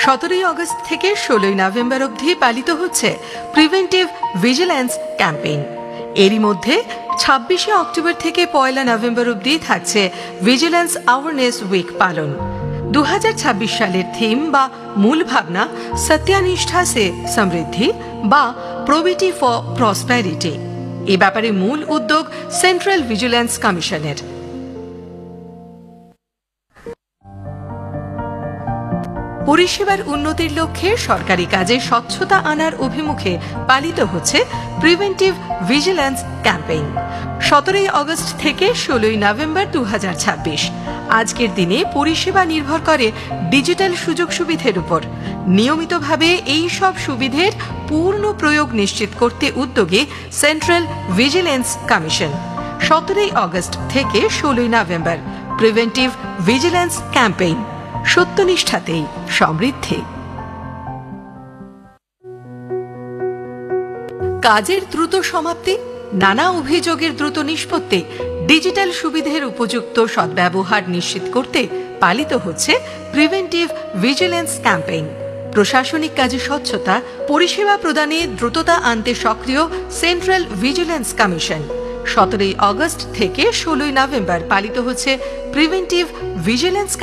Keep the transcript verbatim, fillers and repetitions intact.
সতেরোই আগস্ট থেকে ষোলোই নভেম্বর অবধি পালিত হচ্ছে প্রিভেন্টিভ ভিজিল্যান্স ক্যাম্পেইন। এরই মধ্যে ছাব্বিশে অক্টোবর থেকে পয়লা নভেম্বর অবধি থাকছে ভিজিল্যান্স অ্যাওয়ারনেস উইক পালন। দু হাজার ছাব্বিশ সালের থিম বা মূল ভাবনা সত্যানিষ্ঠা সে সমৃদ্ধি বা প্রবিটি ফর প্রসপ্যারিটি। এ ব্যাপারে মূল উদ্যোগ সেন্ট্রাল ভিজিল্যান্স কমিশনের। পরিষেবার উন্নতির লক্ষ্যে সরকারি কাজে স্বচ্ছতা আনার অভিমুখে পালিত হচ্ছে প্রিভেন্টিভ ভিজিল্যান্স ক্যাম্পেইন। সতেরোই আগস্ট থেকে ষোলোই নভেম্বর দু হাজার ছাব্বিশ। আজকের দিনে পরিষেবা নির্ভর করে ডিজিটাল সুযোগ সুবিধের উপর। নিয়মিতভাবে এই সব সুবিধের পূর্ণ প্রয়োগ নিশ্চিত করতে উদ্যোগে সেন্ট্রাল ভিজিল্যান্স কমিশন। সতেরোই আগস্ট থেকে ষোলোই নভেম্বর প্রিভেন্টিভ ভিজিল্যান্স ক্যাম্পেইন। সত্যনিষ্ঠাতেই সমৃদ্ধি। কাজের দ্রুত সমাপ্তি, নানা অভিযোগের দ্রুত নিষ্পত্তি, ডিজিটাল সুবিধের উপযুক্ত সদ্ব্যবহার নিশ্চিত করতে পালিত হচ্ছে প্রিভেন্টিভ ভিজিল্যান্স ক্যাম্পেইন। প্রশাসনিক কাজে স্বচ্ছতা, পরিষেবা প্রদানে দ্রুততা আনতে সক্রিয় সেন্ট্রাল ভিজিল্যান্স কমিশন। সতেরোই আগস্ট থেকে ষোলোই নভেম্বর পালিত হচ্ছে প্রিভেন্টিভ ভিজিল্যান্স